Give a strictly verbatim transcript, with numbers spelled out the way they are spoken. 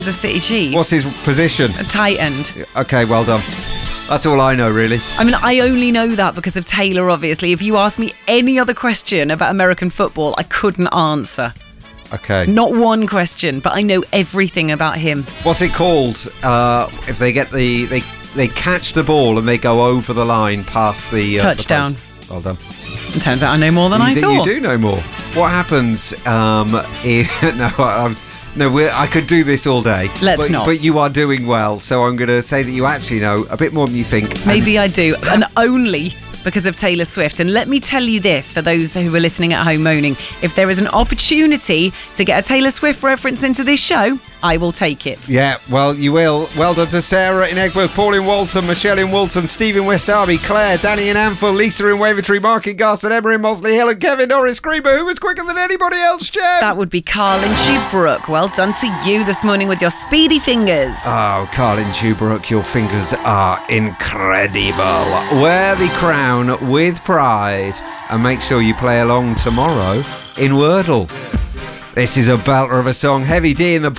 The City Chiefs. What's his position? A tight end. Okay, well done. That's all I know, really. I mean, I only know that because of Taylor, obviously. If you asked me any other question about American football, I couldn't answer. Okay. Not one question, but I know everything about him. What's it called? Uh, if they get the they they catch the ball and they go over the line past the uh, touchdown. The well done. It turns out I know more than you I do, thought. You do know more. What happens? Um, if, no, I'm, no, we're, I could do this all day. Let's but, not. But you are doing well, so I'm going to say that you actually know a bit more than you think. Maybe I do, and only because of Taylor Swift. And let me tell you this, for those who are listening at home moaning, if there is an opportunity to get a Taylor Swift reference into this show, I will take it. Yeah, well, you will. Well done to Sarah in Egworth, Paul in Walton, Michelle in Walton, Steve in West Derby, Claire, Danny in Anfield, Lisa in Wavertree, Mark in Garston, Emma in Mosley Hill, and Kevin Norris Screamer, who was quicker than anybody else, Jem. That would be Carl in Tubrook. Well done to you this morning with your speedy fingers. Oh, Carl in Tubrook, your fingers are incredible. Wear the crown with pride and make sure you play along tomorrow in Wordle. This is a belter of a song. Heavy D in the